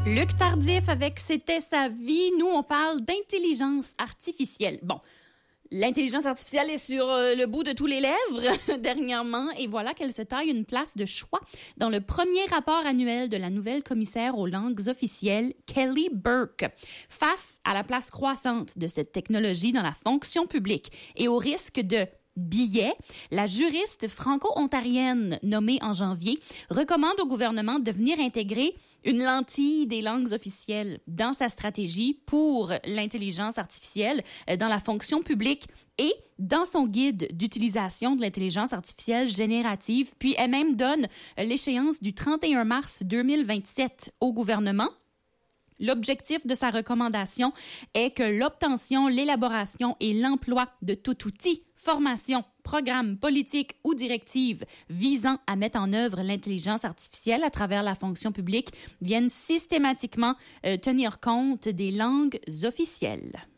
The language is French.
Luc Tardif avec C'était sa vie. Nous, on parle d'intelligence artificielle. Bon, l'intelligence artificielle est sur le bout de tous les lèvres dernièrement et voilà qu'elle se taille une place de choix dans le premier rapport annuel de la nouvelle commissaire aux langues officielles, Kelly Burke. Face à la place croissante de cette technologie dans la fonction publique et au risque de biais, la juriste franco-ontarienne nommée en janvier recommande au gouvernement de venir intégrer une lentille des langues officielles dans sa stratégie pour l'intelligence artificielle dans la fonction publique et dans son guide d'utilisation de l'intelligence artificielle générative. Puis elle même donne l'échéance du 31 mars 2027 au gouvernement. L'objectif de sa recommandation est que l'obtention, l'élaboration et l'emploi de tout outil, formation, programme, politique ou directive visant à mettre en œuvre l'intelligence artificielle à travers la fonction publique viennent systématiquement tenir compte des langues officielles.